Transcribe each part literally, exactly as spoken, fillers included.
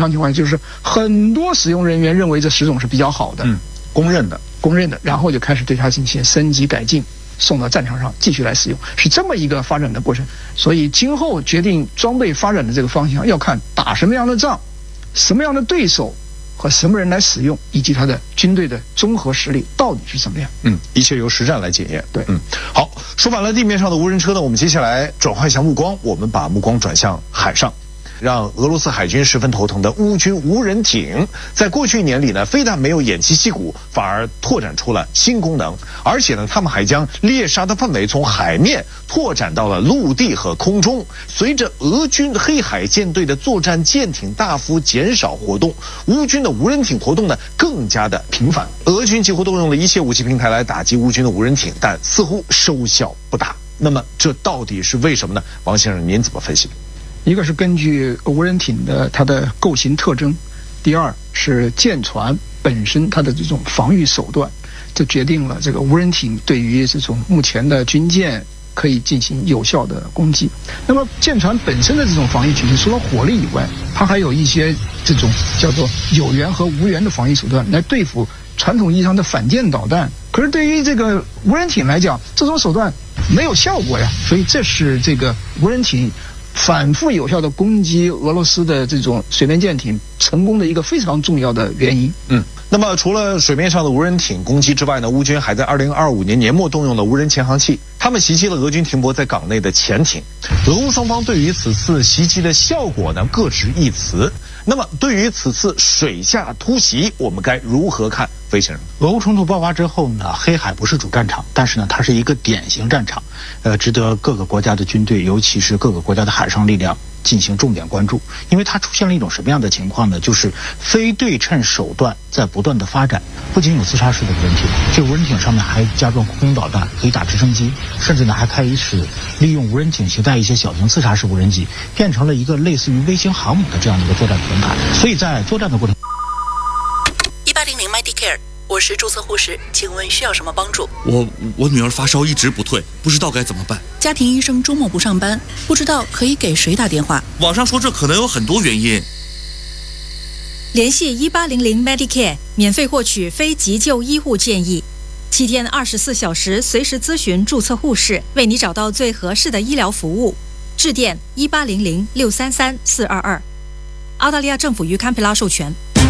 常情况下，就是很多使用人员认为这十种是比较好的， 嗯，公认的， 公认的，然后就开始对它进行升级改进，送到战场上继续来使用，是这么一个发展的过程。所以今后决定装备发展的这个方向，要看打什么样的仗，什么样的对手和什么人来使用，以及他的军队的综合实力到底是怎么样。 嗯，一切由实战来检验。 对， 嗯，好，说完了地面上的无人车呢，我们接下来转换一下目光，我们把目光转向海上。让俄罗斯海军十分头疼的乌军无人艇，在过去一年里呢，非但没有偃旗息鼓，反而拓展出了新功能，而且呢，他们还将猎杀的范围从海面拓展到了陆地和空中。随着俄军黑海舰队的作战舰艇大幅减少活动，乌军的无人艇活动呢更加的频繁。俄军几乎动用了一切武器平台来打击乌军的无人艇，但似乎收效不大。那么这到底是为什么呢？王先生，您怎么分析？ 一个是根据无人艇的它的构型特征，第二是舰船本身它的这种防御手段，这决定了这个无人艇对于这种目前的军舰可以进行有效的攻击。那么舰船本身的这种防御体系，除了火力以外，它还有一些这种叫做有源和无源的防御手段来对付传统意义上的反舰导弹。可是对于这个无人艇来讲，这种手段没有效果呀，所以这是这个无人艇反复有效的攻击俄罗斯的这种水面舰艇成功的一个非常重要的原因。 嗯，那么除了水面上的无人艇攻击之外呢，乌军还在二零二五年年末动用了无人潜航器，他们袭击了俄军停泊在港内的潜艇。俄乌双方对于此次袭击的效果呢各执一词。那么对于此次水下突袭，我们该如何看？飞先生， 俄乌冲突爆发之后呢，黑海不是主战场，但是呢，它是一个典型战场，呃，值得各个国家的军队，尤其是各个国家的海上力量进行重点关注。因为它出现了一种什么样的情况呢？就是非对称手段在不断的发展，不仅有自杀式的无人艇，这个无人艇上面还加装空中导弹，可以打直升机，甚至呢还开始利用无人艇携带一些小型自杀式无人机，变成了一个类似于微型航母的这样的一个作战平台。所以在作战的过程， 一八零零 Medicare， 我是注册护士，请问需要什么帮助？ 我我女儿发烧一直不退，不知道该怎么办。 家庭医生周末不上班，不知道可以给谁打电话。 网上说这可能有很多原因。 联系一八零零 Medicare， 免费获取非急救医护建议，七天二十四小时随时咨询注册护士，为你找到最合适的医疗服务。致电一八零零六三三四二二。澳大利亚政府于堪培拉授权。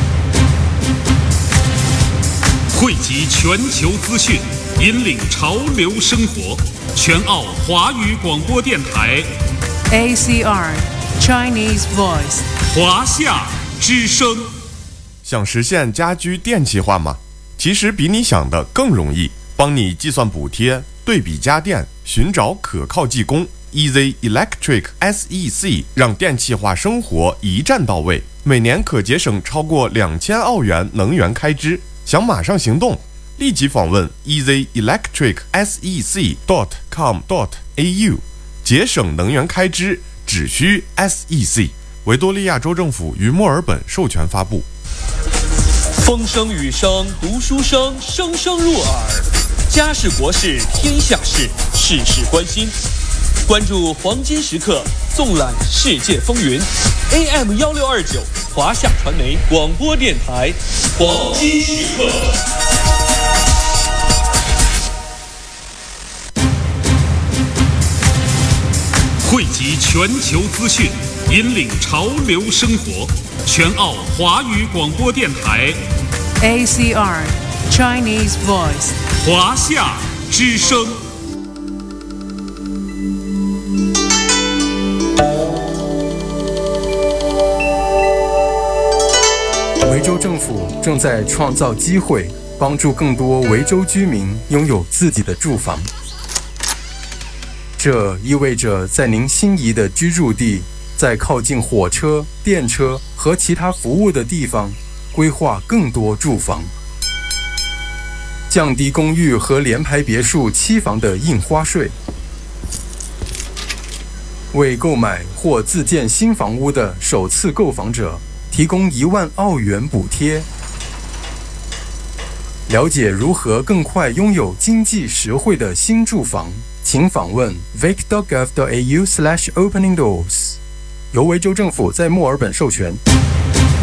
汇集全球资讯，引领潮流生活。全澳华语广播电台 A C R Chinese Voice 华夏之声。 想实现家居电气化吗？其实比你想的更容易，帮你计算补贴，对比家电，寻找可靠技工。E Z Electric S E C 让电气化生活一站到位，每年可节省超过两千澳元能源开支。想马上行动，立即访问 E Z Electric S E C dot com dot A U， 节省能源开支只需 S E C。 维多利亚州政府于墨尔本授权发布。 风声雨声读书声，声声入耳。家事国事天下事，事事关心。关注黄金时刻，纵览世界风云。A M 一六二九华夏传媒广播电台，黄金时刻。 汇集全球资讯，引领潮流生活。全澳华语广播电台 A C R Chinese Voice 华夏之声。 维州政府正在创造机会，帮助更多维州居民拥有自己的住房。这意味着在您心仪的居住地，在靠近火车、电车和其他服务的地方，规划更多住房，降低公寓和联排别墅期房的印花税，为购买或自建新房屋的首次购房者提供一万澳元补贴。了解如何更快拥有经济实惠的新住房，请访问 vic dot gov dot a u slash opening doors。由维州政府在墨尔本授权。